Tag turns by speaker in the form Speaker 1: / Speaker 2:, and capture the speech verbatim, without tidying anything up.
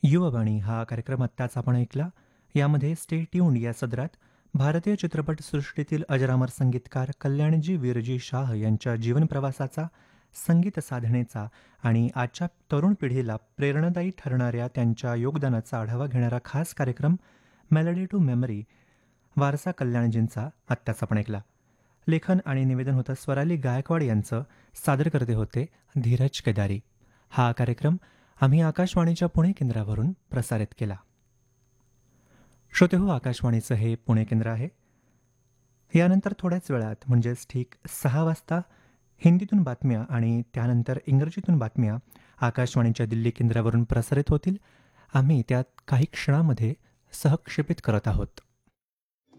Speaker 1: युववाणी हा कार्यक्रम आत्ताच आपण ऐकला. यामध्ये स्टे ट्यून्ड या सदरात भारतीय चित्रपटसृष्टीतील अजरामर संगीतकार कल्याणजी वीरजी शाह यांच्या जीवनप्रवासाचा, संगीत साधनेचा आणि आजच्या तरुण पिढीला प्रेरणादायी ठरणाऱ्या त्यांच्या योगदानाचा आढावा घेणारा खास कार्यक्रम मेलडी टू मेमरी वारसा कल्याणजींचा आत्ताच आपण ऐकला. लेखन आणि निवेदन होतं स्वराली गायकवाड यांचं. सादर करते होते धीरज केदारी. हा कार्यक्रम आम्ही आकाशवाणीच्या पुणे केंद्रावरून प्रसारित केला. श्रोते हो, आकाशवाणीचं हे पुणे केंद्र आहे. यानंतर थोड्याच वेळात म्हणजेच ठीक सहा वाजता हिंदीतून बातम्या आणि त्यानंतर इंग्रजीतून बातम्या आकाशवाणीच्या दिल्ली केंद्रावरून प्रसारित होतील. आम्ही त्यात काही क्षणामध्ये सहक्षेपित करत आहोत.